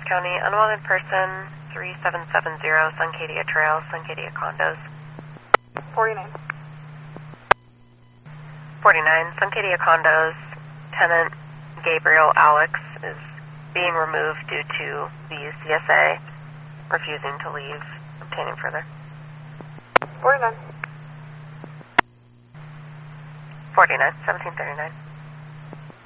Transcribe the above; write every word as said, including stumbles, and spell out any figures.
County, unwanted person, three seven seven zero, Suncadia Trail, Suncadia Condos. forty-nine. forty-nine, Suncadia Condos, tenant Gabriel Alex is being removed due to the C S A refusing to leave, obtaining further. forty-nine. forty-nine, seventeen thirty-nine.